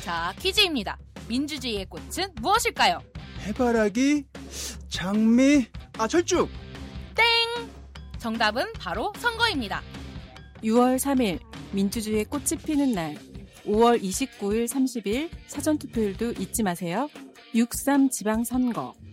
자, 퀴즈입니다. 민주주의의 꽃은 무엇일까요? 해바라기, 장미, 철쭉. 땡! 정답은 바로 선거입니다. 6월 3일 민주주의의 꽃이 피는 날, 5월 29일, 30일 사전투표일도 잊지 마세요. 6.3 지방선거.